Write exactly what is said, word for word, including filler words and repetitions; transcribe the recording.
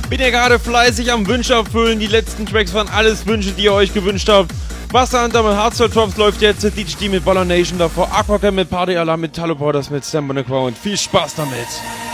Bin ja gerade fleißig am Wünsche erfüllen. Die letzten Tracks waren alles Wünsche, die ihr euch gewünscht habt. Wasserhunter mit Hardstyle Drops läuft jetzt. D J D mit Baller Nation davor. Aquacam mit Party Alarm mit Talo Borders mit Stamp on the Ground. Viel Spaß damit.